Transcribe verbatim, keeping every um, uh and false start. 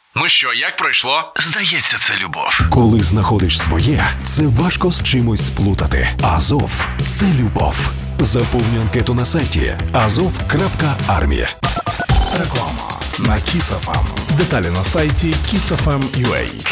Ну що, як пройшло? Здається, це любов. Коли знаходиш своє, це важко з чимось сплутати. Азов – це любов. Заповнюй анкету на сайті азов крапка армія. Реклама на Kiss еф ем. Деталі на сайті kiss еф ем крапка ю а.